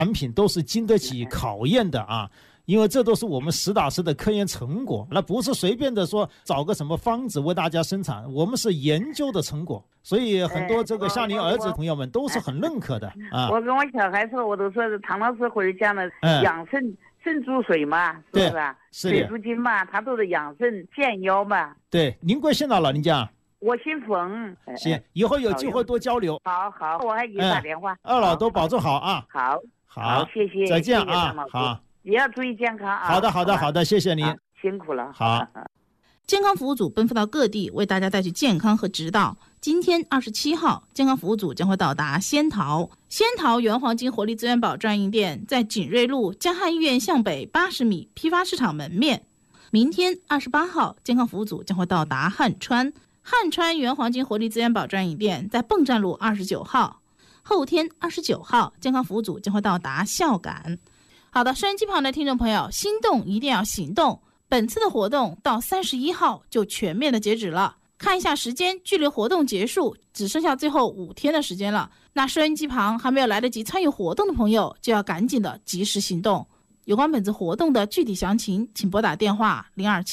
产品都是经得起考验的啊。因为这都是我们实打实的科研成果，那不是随便的说找个什么方子为大家生产，我们是研究的成果，所以很多这个像您儿子朋友们都是很认可的啊。 我跟我小孩说，我都说唐老师或者讲的养肾猪水嘛，是不是啊？水猪精嘛，它都是养肾健腰嘛。 对，您贵姓了，老人家？ 我姓冯。 行，以后有机会多交流。 好，我还给你打电话。 二老都保重好啊。 好，谢谢， 再见啊。好。 也要注意健康啊！ 好的，谢谢您， 辛苦了。 好， 健康服务组奔赴到各地，为大家带去健康和指导。今天27号，健康服务组将会到达仙桃原黄金活力资源宝专营店，在锦瑞路江汉医院向北80米批发市场门面。明天28号，健康服务组将会到达汉川原黄金活力资源宝专营店，在泵站路29号。后天29号，健康服务组将会到达孝感。好的，收音机旁的听众朋友，心动一定要行动。本次的活动到31号就全面的截止了。看一下时间，距离活动结束只剩下最后5天的时间了。那收音机旁还没有来得及参与活动的朋友，就要赶紧的及时行动。有关本次活动的具体详情，请拨打电话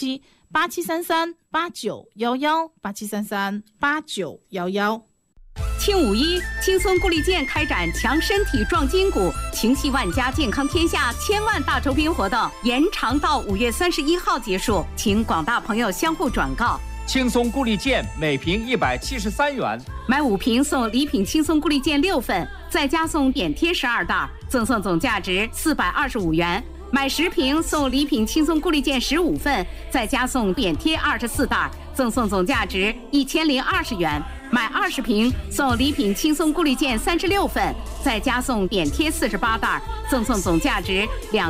027-8733-8911 8733-8911。 庆5·1轻松固力健开展强身体壮筋骨，情系万家健康天下千万大酬宾活动延长到5月31号结束，请广大朋友相互转告。 轻松固力健每瓶173元， 买5瓶送礼品轻松固力健6份，再加送扁贴12袋，赠送总价值425元。买10瓶送礼品轻松固力健15份，再加送扁贴24袋，赠送总价值1020元。买20瓶送礼品轻松固力健36份，再加送扁贴48袋，赠送总价值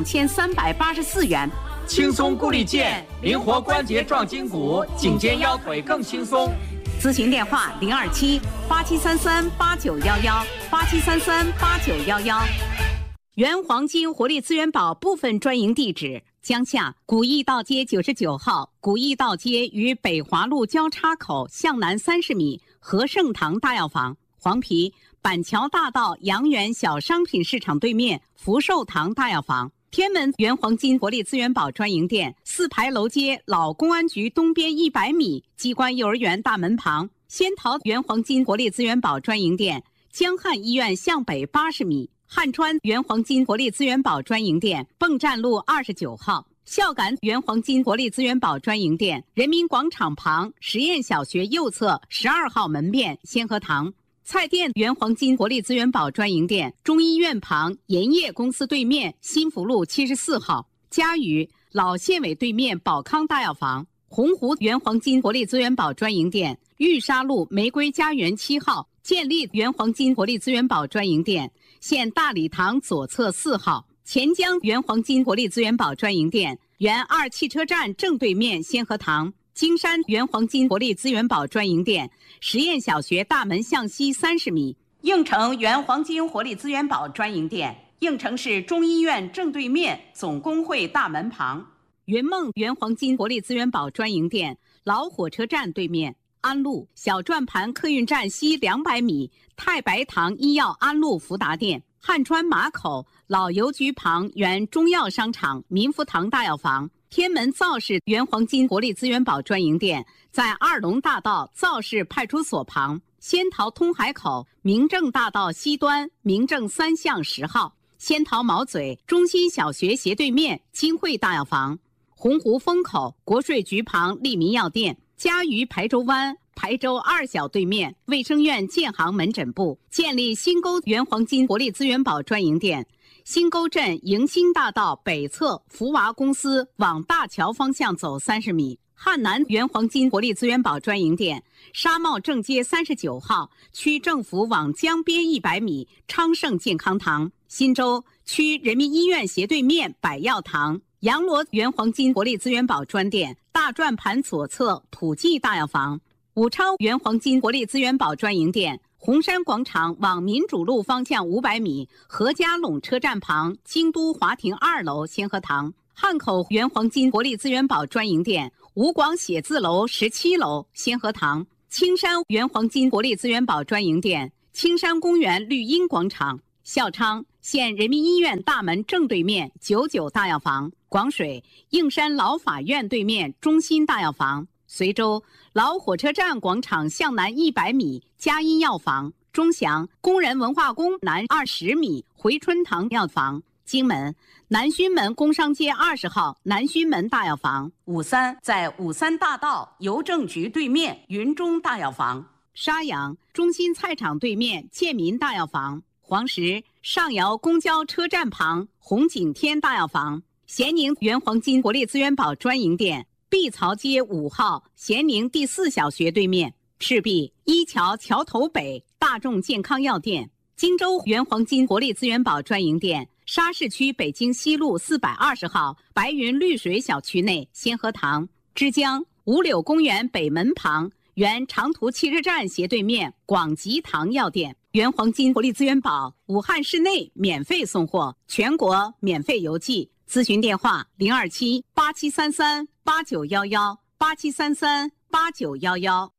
2384元。 轻松固力健，灵活关节壮筋骨，颈肩腰腿更轻松。 咨询电话027-8733-8911 8733-8911。原黄金活力资源宝部分专营地址：江夏古驿道街99号，古驿道街与北华路交叉口向南30米，和盛堂大药房；黄陂板桥大道阳源小商品市场对面福寿堂大药房；天门原黄金活力资源宝专营店4牌楼街老公安局东边100米机关幼儿园大门旁；仙桃原黄金活力资源宝专营店江汉医院向北80米。汉川原黄金活力资源宝专营店泵站路29号，孝感原黄金活力资源宝专营店人民广场旁实验小学右侧12号门面先河堂，菜店原黄金活力资源宝专营店中医院旁盐业公司对面新福路74号，嘉宇老县委对面宝康大药房，洪湖原黄金活力资源宝专营店玉沙路玫瑰家园7号，建立原黄金活力资源宝专营店现大礼堂左侧4号，钱江原黄金活力资源宝专营店原2汽车站正对面先河堂，金山原黄金活力资源宝专营店实验小学大门向西30米，应城原黄金活力资源宝专营店应城市中医院正对面总工会大门旁，云梦原黄金活力资源宝专营店老火车站对面，安路小转盘客运站西200米太白堂医药安路福达店，汉川马口老邮局旁原中药商场民福堂大药房，天门造市原黄金活力资源宝专营店在2龙大道造市派出所旁，仙桃通海口明正大道西端明正3巷10号，仙桃毛嘴中心小学斜对面金汇大药房，洪湖风口国税局旁利民药店，嘉鱼排州湾排州2小对面卫生院建行门诊部，建立新沟原黄金活力资源宝专营店，新沟镇迎新大道北侧福娃公司往大桥方向走30米，汉南原黄金活力资源宝专营店沙茂正街39号，区政府往江边100米昌盛健康堂，新洲区人民医院斜对面百药堂，阳罗原黄金活力资源宝专店大转盘左侧普济大药房，武昌原黄金活力资源宝专营店红山广场往民主路方向500米何家垄车站旁京都华庭2楼先河堂，汉口原黄金活力资源宝专营店吴广写字楼17楼先河堂，青山原黄金活力资源宝专营店青山公园绿荫广场，孝昌县人民医院大门正对面99大药房，广水应山老法院对面中心大药房，随州老火车站广场向南100米佳音药房，钟祥工人文化宫南20米回春堂药房，荆门南圩门工商街20号南圩门大药房， 武三在武三大道邮政局对面云中大药房， 沙阳中心菜场对面建民大药房，黄石上窑公交车站旁红景天大药房，咸宁原黄金活力资源宝专营店碧槽街5号咸宁第4小学对面，赤壁一桥桥头北大众健康药店，荆州原黄金活力资源宝专营店沙市区北京西路420号白云绿水小区内先河堂，枝江五柳公园北门旁原长途汽车站斜对面广吉堂药店，原黄金活力资源宝武汉市内免费送货，全国免费邮寄，咨询电话0278733891187338911。